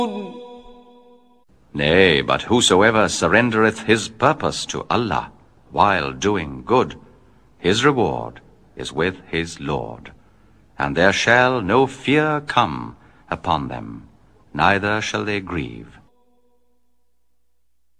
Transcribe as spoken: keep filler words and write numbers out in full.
Nay, but whosoever surrendereth his purpose to Allah, while doing good, his reward is with his Lord. And there shall no fear come upon them, neither shall they grieve.